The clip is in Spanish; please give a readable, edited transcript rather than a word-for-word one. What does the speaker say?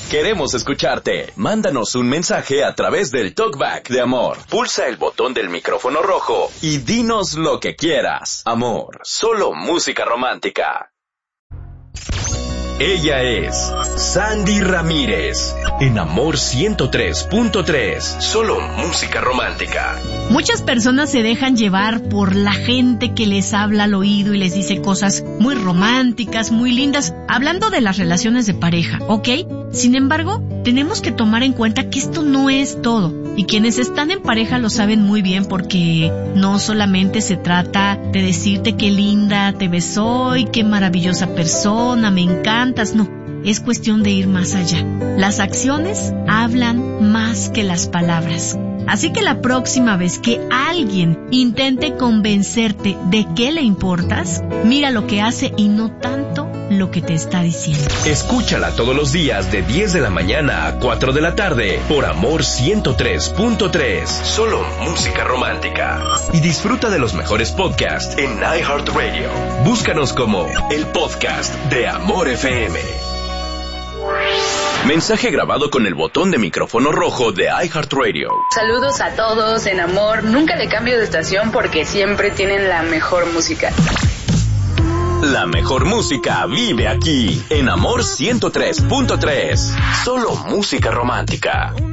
Queremos escucharte. Mándanos un mensaje a través del Talkback de Amor. Pulsa el botón del micrófono rojo y dinos lo que quieras. Amor, solo música romántica. Ella es Sandy Ramírez, en Amor 103.3, solo música romántica. Muchas personas se dejan llevar por la gente que les habla al oído y les dice cosas muy románticas, muy lindas, hablando de las relaciones de pareja, ¿ok? Sin embargo, tenemos que tomar en cuenta que esto no es todo. Y quienes están en pareja lo saben muy bien, porque no solamente se trata de decirte qué linda te ves hoy, qué maravillosa persona, me encantas, no. Es cuestión de ir más allá. Las acciones hablan más que las palabras. Así que la próxima vez que alguien intente convencerte de que le importas, mira lo que hace y no tanto lo que te está diciendo. Escúchala todos los días de 10 de la mañana a 4 de la tarde por Amor 103.3, solo música romántica. Y disfruta de los mejores podcasts en iHeartRadio. Búscanos como el podcast de Amor FM. Mensaje grabado con el botón de micrófono rojo de iHeartRadio. Saludos a todos en Amor. Nunca le cambio de estación porque siempre tienen la mejor música. La mejor música vive aquí, en Amor 103.3. Solo música romántica.